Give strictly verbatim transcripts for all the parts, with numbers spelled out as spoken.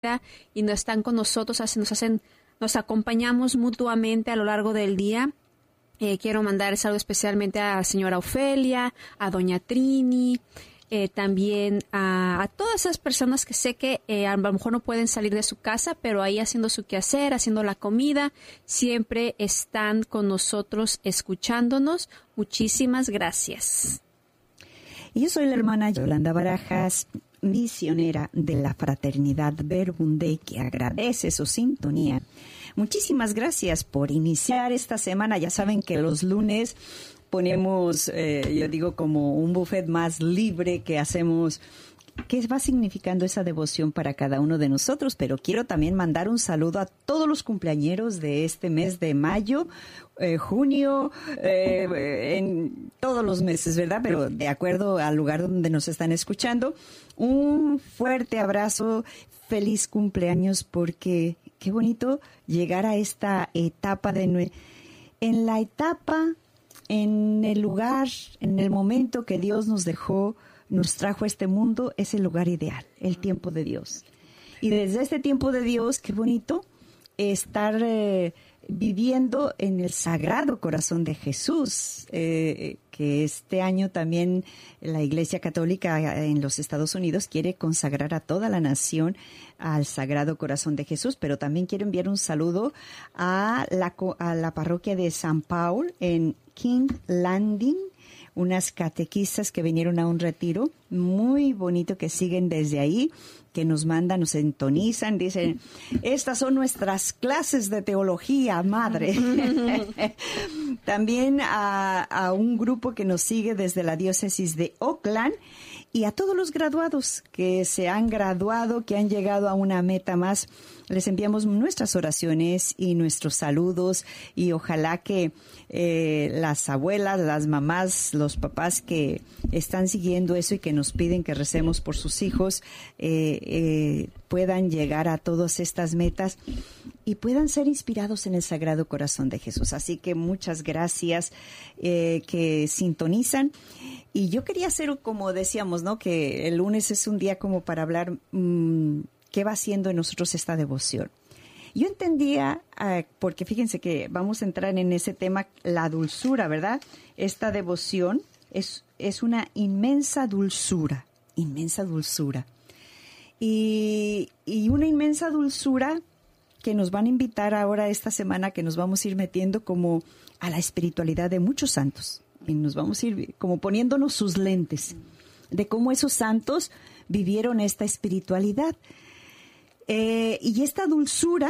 y no están con nosotros, nos hacen, nos acompañamos mutuamente a lo largo del día. Eh, quiero mandar saludos especialmente a la señora Ofelia, a doña Trini, eh, también a, a todas esas personas que sé que eh, a lo mejor no pueden salir de su casa, pero ahí haciendo su quehacer, haciendo la comida, siempre están con nosotros escuchándonos. Muchísimas gracias. Y yo soy la hermana Yolanda Barajas, misionera de la Fraternidad Verbum Dei, que agradece su sintonía. Muchísimas gracias por iniciar esta semana. Ya saben que los lunes ponemos, eh, yo digo, como un buffet más libre que hacemos, que va significando esa devoción para cada uno de nosotros. Pero quiero también mandar un saludo a todos los cumpleañeros de este mes de mayo, eh, junio, eh, en todos los meses, ¿verdad? Pero de acuerdo al lugar donde nos están escuchando, un fuerte abrazo, feliz cumpleaños, porque qué bonito llegar a esta etapa de nue- en la etapa, en el lugar, en el momento que Dios nos dejó, nos trajo a este mundo, es el lugar ideal, el tiempo de Dios. Y desde este tiempo de Dios, qué bonito estar eh, viviendo en el Sagrado Corazón de Jesús, eh, que este año también la Iglesia Católica en los Estados Unidos quiere consagrar a toda la nación al Sagrado Corazón de Jesús, pero también quiero enviar un saludo a la, a la parroquia de San Paul en King Landing, unas catequistas que vinieron a un retiro muy bonito, que siguen desde ahí, que nos mandan, nos sintonizan, dicen, estas son nuestras clases de teología, madre. También a, a un grupo que nos sigue desde la diócesis de Oakland, y a todos los graduados que se han graduado, que han llegado a una meta más, les enviamos nuestras oraciones y nuestros saludos, y ojalá que eh, las abuelas, las mamás, los papás que están siguiendo eso y que nos piden que recemos por sus hijos, eh, eh, puedan llegar a todas estas metas y puedan ser inspirados en el Sagrado Corazón de Jesús. Así que muchas gracias eh, que sintonizan. Y yo quería hacer, como decíamos, ¿no?, que el lunes es un día como para hablar mmm, qué va haciendo en nosotros esta devoción. Yo entendía, uh, porque fíjense que vamos a entrar en ese tema, la dulzura, ¿verdad? Esta devoción es, es una inmensa dulzura, inmensa dulzura. Y, y una inmensa dulzura que nos van a invitar ahora esta semana, que nos vamos a ir metiendo como a la espiritualidad de muchos santos. Y nos vamos a ir como poniéndonos sus lentes de cómo esos santos vivieron esta espiritualidad. Eh, y esta dulzura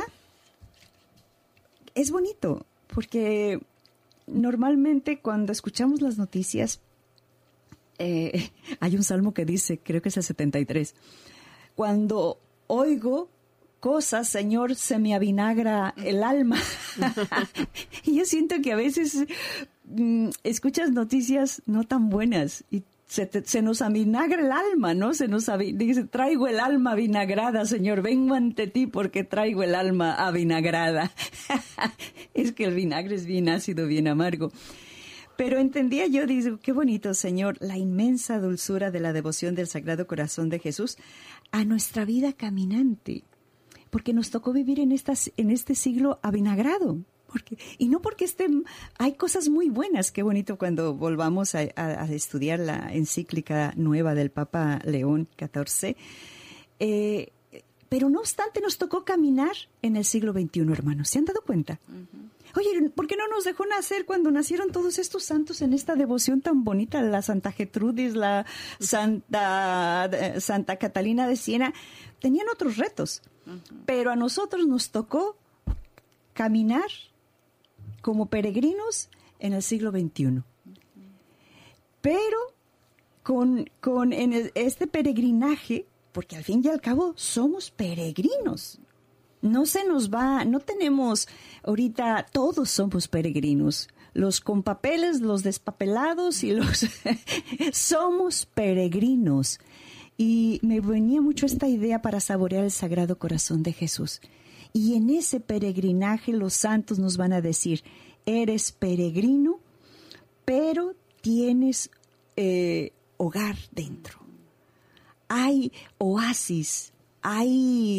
es bonito, porque normalmente cuando escuchamos las noticias, eh, hay un salmo que dice, creo que es el setenta y tres, cuando oigo cosas, Señor, se me avinagra el alma. Y yo siento que a veces mm, escuchas noticias no tan buenas y se, te, se nos avinagra el alma, ¿no? Se nos avi- dice, traigo el alma avinagrada, Señor, vengo ante ti porque traigo el alma avinagrada. Es que el vinagre es bien ácido, bien amargo. Pero entendía yo, digo, qué bonito, Señor, la inmensa dulzura de la devoción del Sagrado Corazón de Jesús a nuestra vida caminante. Porque nos tocó vivir en, estas, en este siglo avinagrado. Porque, y no porque estén, hay cosas muy buenas. Qué bonito cuando volvamos a, a, a estudiar la encíclica nueva del Papa León catorce. Eh, pero no obstante nos tocó caminar en el siglo veintiuno, hermanos. ¿Se han dado cuenta? Uh-huh. Oye, ¿por qué no nos dejó nacer cuando nacieron todos estos santos en esta devoción tan bonita? La Santa Gertrudis, la Santa, Santa Catalina de Siena. Tenían otros retos. Uh-huh. Pero a nosotros nos tocó caminar como peregrinos en el siglo veintiuno. Uh-huh. Pero con, con en el, este peregrinaje, porque al fin y al cabo somos peregrinos. No se nos va, no tenemos, ahorita todos somos peregrinos. Los con papeles, los despapelados y los... somos peregrinos. Y me venía mucho esta idea para saborear el Sagrado Corazón de Jesús. Y en ese peregrinaje los santos nos van a decir, eres peregrino, pero tienes eh, hogar dentro. Hay oasis, hay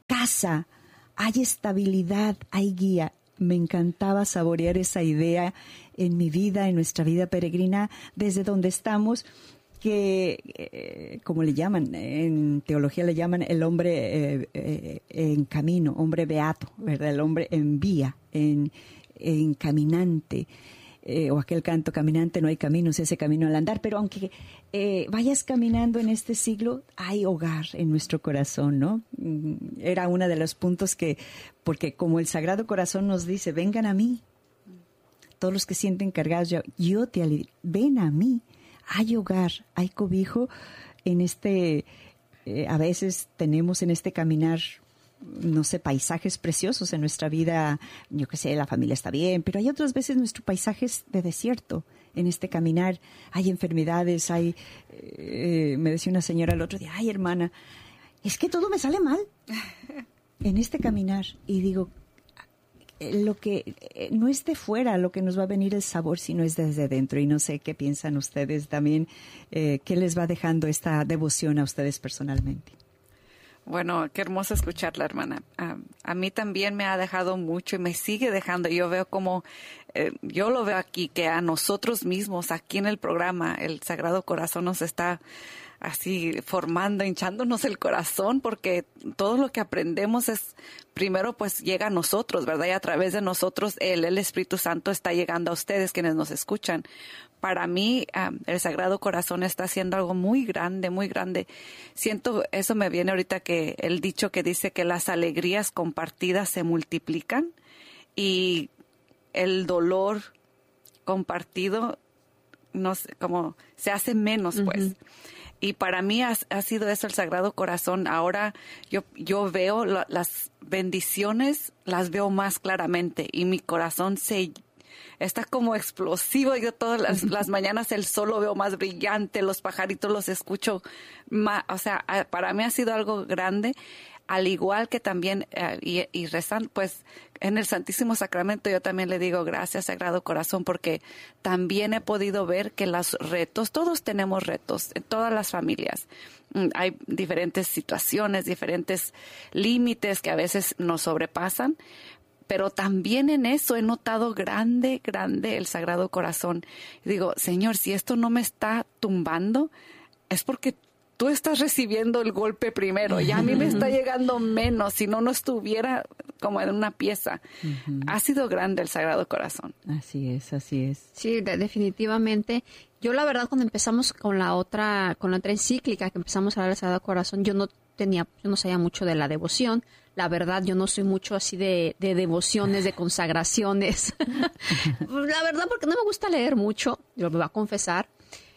casa, hay estabilidad, hay guía. Me encantaba saborear esa idea en mi vida, en nuestra vida peregrina, desde donde estamos, que, eh, como le llaman, en teología le llaman el hombre eh, eh, en camino, hombre beato, ¿verdad? El hombre en vía, en, en caminante. Eh, o aquel canto, caminante no hay caminos, ese camino al andar, pero aunque eh, vayas caminando en este siglo, hay hogar en nuestro corazón, ¿no? Era uno de los puntos que, porque como el Sagrado Corazón nos dice, vengan a mí, todos los que sienten cargados, yo, yo te aliviaré, ven a mí, hay hogar, hay cobijo en este, eh, a veces tenemos en este caminar, no sé, paisajes preciosos en nuestra vida, yo qué sé, la familia está bien, pero hay otras veces nuestro paisaje es de desierto. En este caminar hay enfermedades, hay, eh, me decía una señora el otro día, ay hermana, es que todo me sale mal en este caminar. Y digo, lo que eh, no es de fuera lo que nos va a venir el sabor, sino es desde dentro. Y no sé qué piensan ustedes también, eh, qué les va dejando esta devoción a ustedes personalmente. Bueno, qué hermoso escucharla, hermana. A, a mí también me ha dejado mucho y me sigue dejando. Yo veo como, eh, yo lo veo aquí, que a nosotros mismos, aquí en el programa, el Sagrado Corazón nos está así formando, hinchándonos el corazón, porque todo lo que aprendemos es, primero pues llega a nosotros, ¿verdad? Y a través de nosotros, el, el Espíritu Santo está llegando a ustedes, quienes nos escuchan. Para mí, um, el Sagrado Corazón está haciendo algo muy grande, muy grande. Siento, eso me viene ahorita que el dicho que dice que las alegrías compartidas se multiplican y el dolor compartido, no sé, como se hace menos, pues. Uh-huh. Y para mí ha, ha sido eso el Sagrado Corazón. Ahora yo, yo veo la, las bendiciones, las veo más claramente y mi corazón se está como explosivo. Yo todas las, las mañanas el sol lo veo más brillante, los pajaritos los escucho más, o sea, para mí ha sido algo grande, al igual que también, uh, y, y rezando, pues en el Santísimo Sacramento yo también le digo gracias, Sagrado Corazón, porque también he podido ver que los retos, todos tenemos retos, en todas las familias. Hay diferentes situaciones, diferentes límites que a veces nos sobrepasan, pero también en eso he notado grande, grande el Sagrado Corazón. Digo, Señor, si esto no me está tumbando, es porque tú estás recibiendo el golpe primero. Y a mí me está llegando menos, si no, no estuviera como en una pieza. Uh-huh. Ha sido grande el Sagrado Corazón. Así es, así es. Sí, de, definitivamente. Yo la verdad cuando empezamos con la otra, con la otra encíclica, que empezamos a hablar del Sagrado Corazón, yo no tenía, yo no sabía mucho de la devoción. La verdad, yo no soy mucho así de, de devociones, de consagraciones. La verdad, porque no me gusta leer mucho, lo voy a confesar.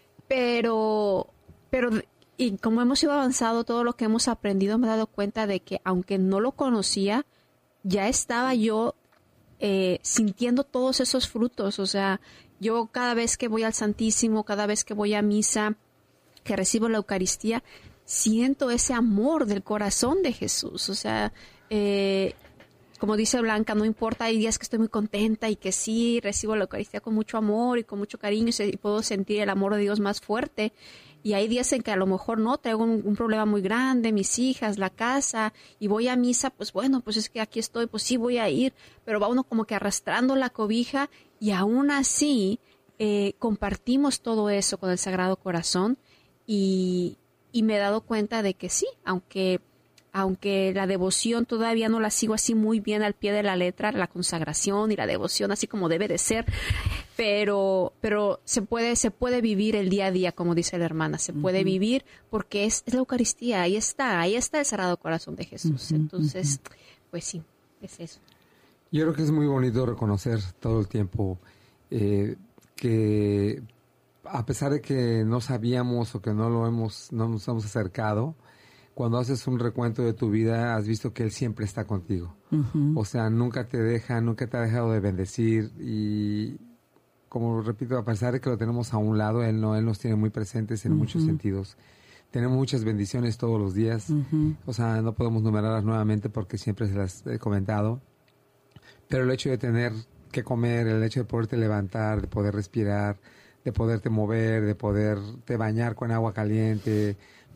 Pero, pero, y como hemos ido avanzado, todo lo que hemos aprendido, me he dado cuenta de que, aunque no lo conocía, ya estaba yo eh, sintiendo todos esos frutos. O sea, yo cada vez que voy al Santísimo, cada vez que voy a misa, que recibo la Eucaristía, siento ese amor del corazón de Jesús. O sea, eh, como dice Blanca, no importa, hay días que estoy muy contenta y que sí, recibo la Eucaristía con mucho amor y con mucho cariño y puedo sentir el amor de Dios más fuerte. Y hay días en que a lo mejor no, traigo un, un problema muy grande, mis hijas, la casa, y voy a misa, pues bueno, pues es que aquí estoy, pues sí voy a ir, pero va uno como que arrastrando la cobija y aún así eh, compartimos todo eso con el Sagrado Corazón y... Y me he dado cuenta de que sí, aunque, aunque la devoción todavía no la sigo así muy bien al pie de la letra, la consagración y la devoción así como debe de ser, pero, pero se puede, se puede vivir el día a día, como dice la hermana, se puede uh-huh. vivir porque es, es la Eucaristía, ahí está, ahí está el Sagrado Corazón de Jesús. Uh-huh, Entonces, uh-huh. pues sí, es eso. Yo creo que es muy bonito reconocer todo el tiempo eh, que a pesar de que no sabíamos o que no lo hemos, no nos hemos acercado, cuando haces un recuento de tu vida, has visto que Él siempre está contigo. Uh-huh. O sea, nunca te deja, nunca te ha dejado de bendecir y, como repito, a pesar de que lo tenemos a un lado, Él no, Él nos tiene muy presentes en uh-huh. muchos sentidos. Tenemos muchas bendiciones todos los días. Uh-huh. O sea, no podemos numerarlas nuevamente porque siempre se las he comentado. Pero el hecho de tener que comer, el hecho de poderte levantar, de poder respirar, de poderte mover, de poderte bañar con agua caliente,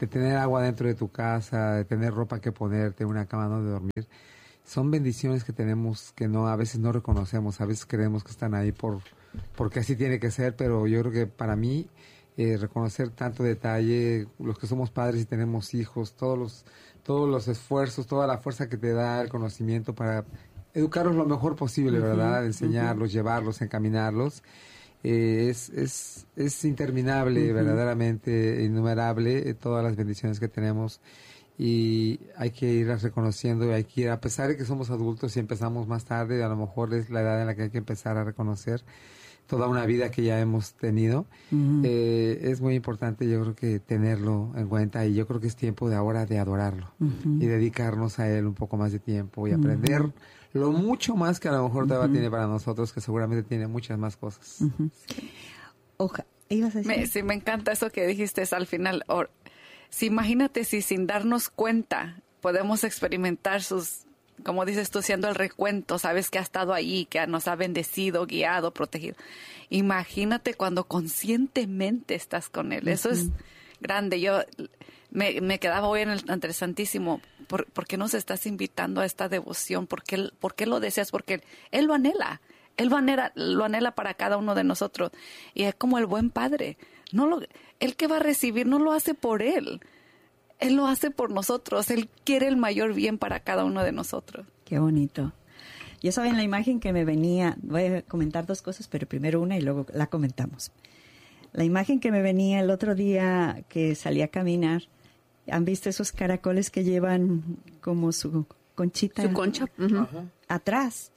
de tener agua dentro de tu casa, de tener ropa que ponerte, una cama donde dormir. Son bendiciones que tenemos que no a veces no reconocemos, a veces creemos que están ahí por porque así tiene que ser, pero yo creo que para mí eh, reconocer tanto detalle, los que somos padres y tenemos hijos, todos los todos los esfuerzos, toda la fuerza que te da el conocimiento para educarlos lo mejor posible, uh-huh, ¿verdad? Enseñarlos, uh-huh. llevarlos, encaminarlos. Eh, es, es, es interminable, uh-huh. verdaderamente innumerable eh, todas las bendiciones que tenemos y hay que irlas reconociendo y hay que ir, a pesar de que somos adultos y empezamos más tarde, a lo mejor es la edad en la que hay que empezar a reconocer toda una vida que ya hemos tenido. Uh-huh. Eh, es muy importante, yo creo que tenerlo en cuenta y yo creo que es tiempo de ahora de adorarlo uh-huh. y dedicarnos a él un poco más de tiempo y aprender uh-huh. lo mucho más que a lo mejor todavía uh-huh. tiene para nosotros, que seguramente tiene muchas más cosas. Uh-huh. Oja, ¿ibas a decir? Me, sí, me encanta eso que dijiste al final. Or, sí, imagínate si sin darnos cuenta podemos experimentar sus, como dices tú, siendo el recuento, sabes que ha estado ahí, que nos ha bendecido, guiado, protegido. Imagínate cuando conscientemente estás con Él. Uh-huh. Eso es grande. Yo me, me quedaba hoy en el, ante el Santísimo. ¿Por, ¿Por qué nos estás invitando a esta devoción? ¿Por qué, por qué lo deseas? Porque Él, él lo anhela. Él lo anhela, lo anhela para cada uno de nosotros. Y es como el buen padre. No lo, él que va a recibir no lo hace por Él. Él lo hace por nosotros. Él quiere el mayor bien para cada uno de nosotros. Qué bonito. Ya saben la imagen que me venía. Voy a comentar dos cosas, pero primero una y luego la comentamos. La imagen que me venía el otro día que salí a caminar. ¿Han visto esos caracoles que llevan como su conchita? Su concha. Uh-huh. Atrás.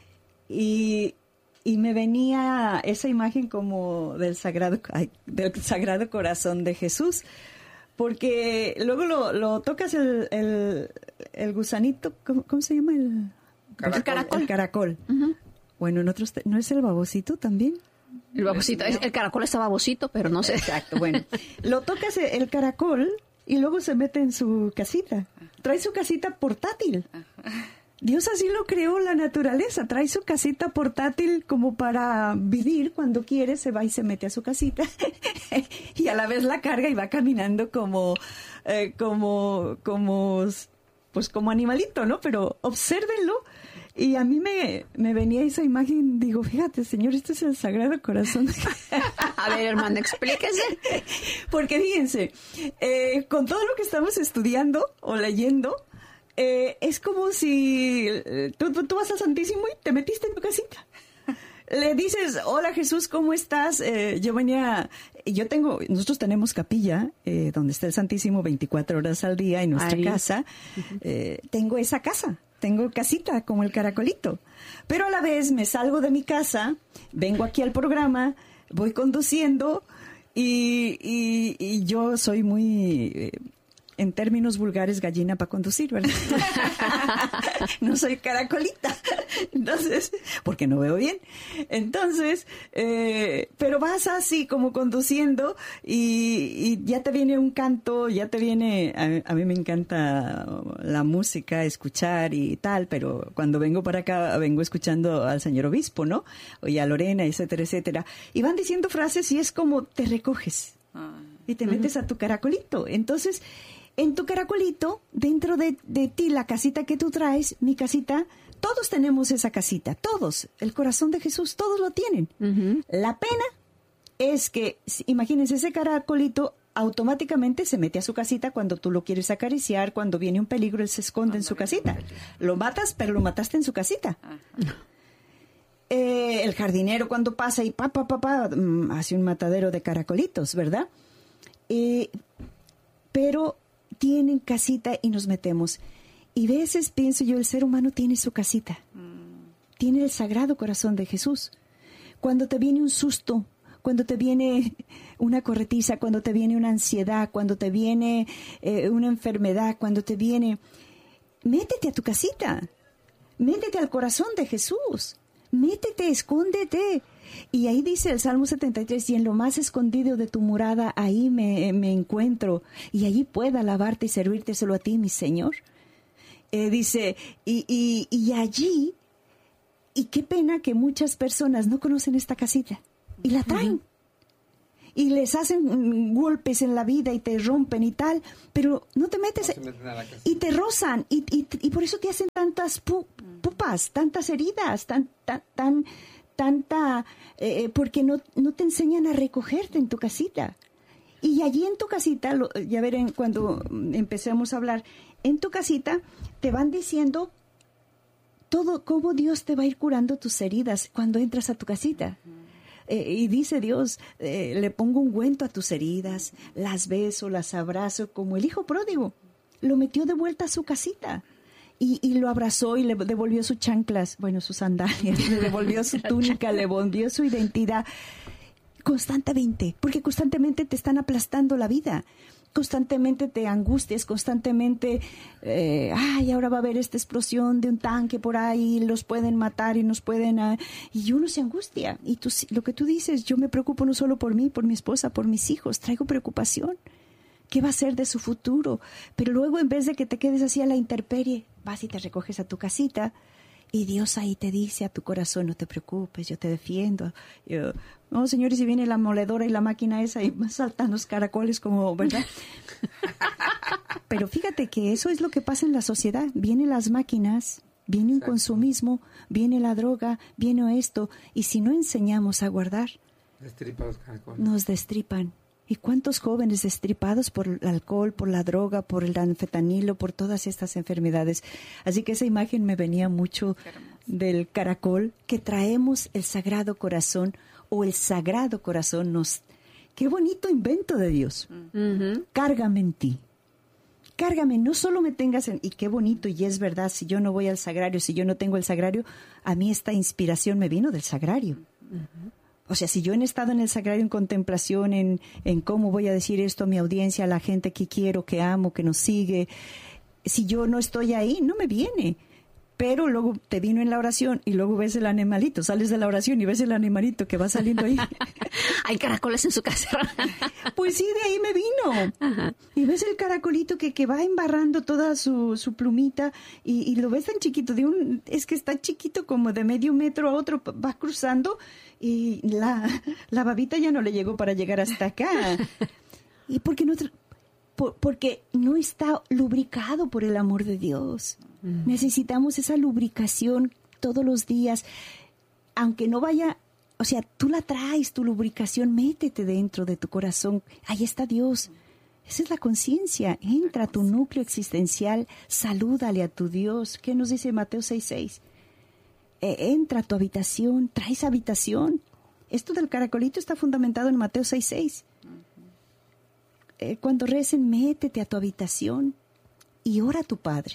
Y, y me venía esa imagen como del sagrado, ay, del Sagrado Corazón de Jesús. Porque luego lo, lo tocas el, el, el gusanito, ¿cómo, ¿cómo se llama? El caracol. El caracol. El caracol. Uh-huh. Bueno, en otros, ¿no es el babosito también? El babosito, es, el caracol está babosito, pero no sé. Exacto, bueno. Lo tocas el caracol y luego se mete en su casita. Trae su casita portátil. Dios así lo creó, la naturaleza. Trae su casita portátil como para vivir. Cuando quiere se va y se mete a su casita. Y a la vez la carga y va caminando como, eh, como, como, pues como animalito, ¿no? Pero obsérvenlo. Y a mí me, me venía esa imagen, digo, fíjate, Señor, este es el Sagrado Corazón. A ver, hermano, explíquese. Porque fíjense, eh, con todo lo que estamos estudiando o leyendo, eh, es como si eh, tú, tú vas al Santísimo y te metiste en tu casita. Le dices, hola Jesús, ¿cómo estás? Eh, yo venía, yo tengo, nosotros tenemos capilla, eh, donde está el Santísimo veinticuatro horas al día en nuestra Ahí. casa. Eh, tengo esa casa. Tengo casita como el caracolito, pero a la vez me salgo de mi casa, vengo aquí al programa, voy conduciendo y, y, y yo soy muy, eh, en términos vulgares, gallina para conducir, ¿verdad? No soy caracolita, entonces, porque no veo bien. Entonces, eh, pero vas así como conduciendo y, y ya te viene un canto, ya te viene, a, a mí me encanta la música, escuchar y tal, pero cuando vengo para acá vengo escuchando al señor obispo, ¿no? Y a Lorena, etcétera, etcétera. Y van diciendo frases y es como te recoges y te metes a tu caracolito. Entonces, en tu caracolito, dentro de, de ti, la casita que tú traes, mi casita, todos tenemos esa casita, todos. El corazón de Jesús, todos lo tienen. Uh-huh. La pena es que, imagínense, ese caracolito automáticamente se mete a su casita cuando tú lo quieres acariciar, cuando viene un peligro, él se esconde en su casita. Lo matas, pero lo mataste en su casita. Uh-huh. Eh, el jardinero cuando pasa y pa, pa, pa, pa, hace un matadero de caracolitos, ¿verdad? Eh, pero tienen casita y nos metemos. Y a veces pienso yo, el ser humano tiene su casita. Mm. Tiene el Sagrado Corazón de Jesús. Cuando te viene un susto, cuando te viene una corretiza, cuando te viene una ansiedad, cuando te viene eh, una enfermedad, cuando te viene... Métete a tu casita. Métete al corazón de Jesús. Métete, escóndete. Y ahí dice el Salmo setenta y tres, y en lo más escondido de tu morada, ahí me, me encuentro, y allí pueda alabarte y servirte solo a ti, mi Señor. Eh, dice, y, y, y allí, y qué pena que muchas personas no conocen esta casita, y la traen. Uh-huh. y les hacen golpes en la vida y te rompen y tal, pero no te metes No se meten a la casa. y te rozan y, y, y por eso te hacen tantas pu- pupas, tantas heridas, tan, tan, tan tanta, eh, porque no, no te enseñan a recogerte en tu casita. Y allí en tu casita, lo, ya verán cuando empecemos a hablar, en tu casita te van diciendo todo, cómo Dios te va a ir curando tus heridas cuando entras a tu casita. Eh, y dice Dios, eh, le pongo ungüento a tus heridas, las beso, las abrazo, como el hijo pródigo. Lo metió de vuelta a su casita. Y, y lo abrazó y le devolvió sus chanclas, bueno, sus sandalias, le devolvió su túnica, le devolvió su identidad. Constantemente, porque constantemente te están aplastando la vida. Constantemente te angustias, constantemente, eh, ay, ahora va a haber esta explosión de un tanque por ahí, los pueden matar y nos pueden... Uh, y uno se angustia. Y tú, lo que tú dices, yo me preocupo no solo por mí, por mi esposa, por mis hijos, traigo preocupación. ¿Qué va a ser de su futuro? Pero luego, en vez de que te quedes así a la intemperie, vas y te recoges a tu casita y Dios ahí te dice a tu corazón, no te preocupes, yo te defiendo. Yo, no, señores, si viene la moledora y la máquina esa y saltan los caracoles como, ¿verdad? Pero fíjate que eso es lo que pasa en la sociedad. Vienen las máquinas, viene un Exacto. consumismo, viene la droga, viene esto. Y si no enseñamos a guardar, Destripa los caracoles. nos destripan. ¿Y cuántos jóvenes destripados por el alcohol, por la droga, por el anfetanilo, por todas estas enfermedades? Así que esa imagen me venía mucho del caracol, que traemos el Sagrado Corazón, o el Sagrado Corazón nos... ¡Qué bonito invento de Dios! Ujú. Cárgame en ti. Cárgame, no solo me tengas en... Y qué bonito, y es verdad, si yo no voy al sagrario, si yo no tengo el sagrario, a mí esta inspiración me vino del sagrario. Uh-huh. O sea, si yo he estado en el sagrario en contemplación, en, en cómo voy a decir esto a mi audiencia, a la gente que quiero, que amo, que nos sigue, si yo no estoy ahí, no me viene. Pero luego te vino en la oración y luego ves el animalito, sales de la oración y ves el animalito que va saliendo ahí. Hay caracoles en su casa. Pues sí, de ahí me vino. Ajá. Y ves el caracolito que, que va embarrando toda su, su plumita y, y lo ves tan chiquito, de un, es que está chiquito como de medio metro a otro, va cruzando y la, la babita ya no le llegó para llegar hasta acá. ¿Y por qué no? Por, porque no está lubricado por el amor de Dios. Mm. Necesitamos esa lubricación todos los días, aunque no vaya... O sea, tú la traes, tu lubricación, métete dentro de tu corazón. Ahí está Dios. Esa es la conciencia. Entra a tu núcleo existencial, salúdale a tu Dios. ¿Qué nos dice Mateo seis seis? Eh, entra a tu habitación, traes habitación. Esto del caracolito está fundamentado en Mateo seis seis. Eh, cuando recen, métete a tu habitación y ora a tu Padre.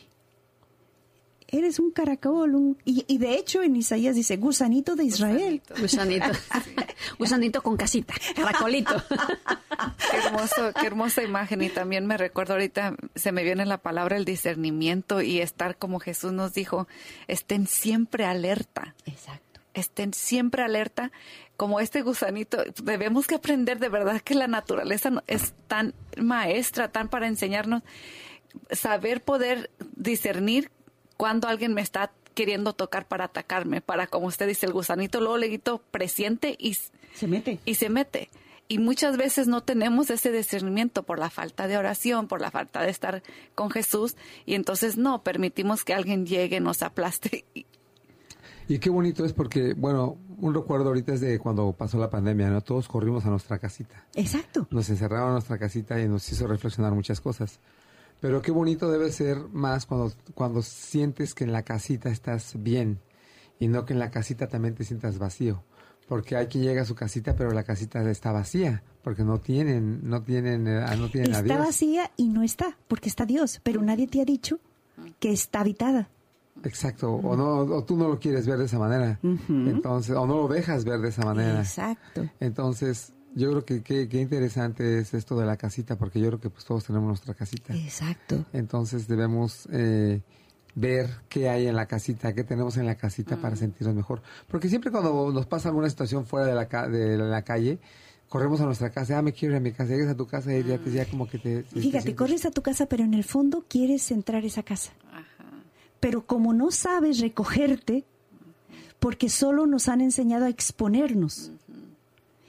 Eres un caracol, un, y, y de hecho en Isaías dice, gusanito de Israel. Gusanito. Sí. Gusanito con casita, caracolito. Qué hermoso, qué hermosa imagen. Y también me recuerdo ahorita, se me viene la palabra el discernimiento y estar como Jesús nos dijo, estén siempre alerta. Exacto. Estén siempre alerta. Como este gusanito, debemos que aprender de verdad que la naturaleza es tan maestra, tan para enseñarnos, saber poder discernir cuando alguien me está queriendo tocar para atacarme, para, como usted dice, el gusanito, luego le quito, presiente y se mete. Y se mete. Y muchas veces no tenemos ese discernimiento por la falta de oración, por la falta de estar con Jesús, y entonces no, permitimos que alguien llegue, nos aplaste. Y qué bonito es porque, bueno, un recuerdo ahorita es de cuando pasó la pandemia, ¿no? Todos corrimos a nuestra casita. Exacto. Nos encerraron en nuestra casita y nos hizo reflexionar muchas cosas. Pero qué bonito debe ser más cuando, cuando sientes que en la casita estás bien y no que en la casita también te sientas vacío. Porque hay quien llega a su casita, pero la casita está vacía, porque no tienen, no tienen, no tienen está a Dios. Está vacía y no está, porque está Dios, pero nadie te ha dicho que está habitada. Exacto, o no, o tú no lo quieres ver de esa manera, uh-huh. Entonces, o no lo dejas ver de esa manera. Exacto. Entonces, yo creo que qué que interesante es esto de la casita, porque yo creo que pues todos tenemos nuestra casita. Exacto. Entonces debemos eh, ver qué hay en la casita, qué tenemos en la casita uh-huh. para sentirnos mejor. Porque siempre cuando nos pasa alguna situación fuera de la, ca- de la calle, corremos a nuestra casa, ah, me quiero ir a mi casa, llegas a tu casa y ya, te, ya como que te... te Fíjate, te corres a tu casa, pero en el fondo quieres entrar a esa casa. Ajá. Pero como no sabes recogerte, porque solo nos han enseñado a exponernos. Uh-huh.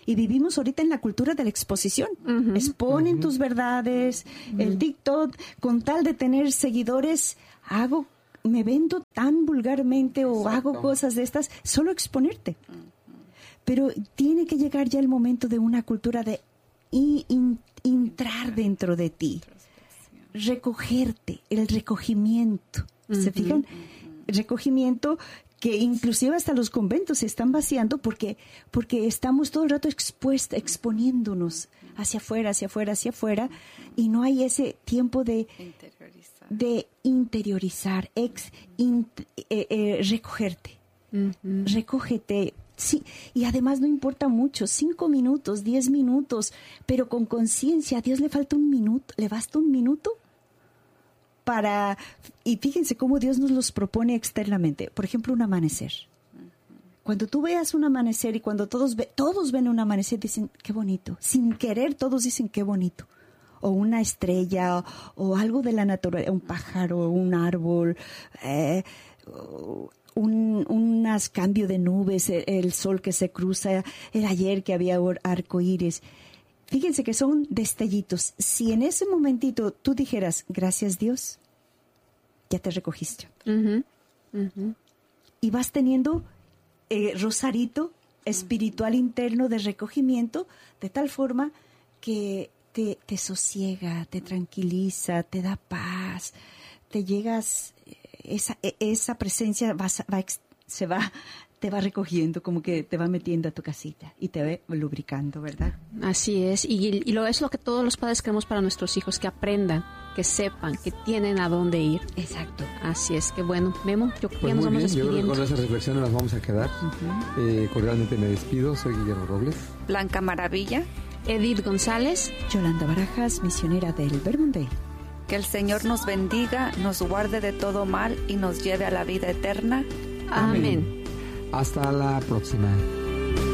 Y vivimos ahorita en la cultura de la exposición. Uh-huh. Exponen uh-huh. tus verdades, uh-huh. el TikTok, con tal de tener seguidores, hago, me vendo tan vulgarmente o Exacto. hago cosas de estas, solo exponerte. Uh-huh. Pero tiene que llegar ya el momento de una cultura de in, in, entrar dentro de ti, recogerte, el recogimiento. Uh-huh. ¿Se fijan? Uh-huh. Recogimiento que inclusive hasta los conventos se están vaciando porque, porque estamos todo el rato expuestos, exponiéndonos hacia afuera, hacia afuera, hacia afuera, y no hay ese tiempo de interiorizar, de interiorizar ex, in, eh, eh, recogerte, uh-huh. recógete. Sí, y además no importa mucho, cinco minutos, diez minutos, pero con conciencia. A Dios le falta un minuto, le basta un minuto para, y fíjense cómo Dios nos los propone externamente. Por ejemplo, un amanecer. Cuando tú veas un amanecer y cuando todos ve, todos ven un amanecer, dicen, qué bonito. Sin querer, todos dicen, qué bonito. O una estrella, o, o algo de la naturaleza, un pájaro, un árbol, eh, un unas cambio de nubes, el, el sol que se cruza, el ayer que había arcoíris. Fíjense que son destellitos. Si en ese momentito tú dijeras, gracias Dios, ya te recogiste. Uh-huh. Uh-huh. Y vas teniendo eh, rosarito espiritual interno de recogimiento, de tal forma que te, te sosiega, te tranquiliza, te da paz, te llegas, esa, esa presencia va, va, se va... te va recogiendo, como que te va metiendo a tu casita y te va lubricando, ¿verdad? Así es, y, y lo es lo que todos los padres queremos para nuestros hijos, que aprendan, que sepan, que tienen a dónde ir. Exacto. Así es, que bueno, Memo, yo creo que pues ya nos vamos bien. despidiendo. Yo creo que con esas reflexiones nos vamos a quedar. Uh-huh. Eh, cordialmente me despido, soy Guillermo Robles. Blanca Maravilla. Edith González. Yolanda Barajas, misionera del Vermont. Que el Señor nos bendiga, nos guarde de todo mal y nos lleve a la vida eterna. Amén. Amén. Hasta la próxima.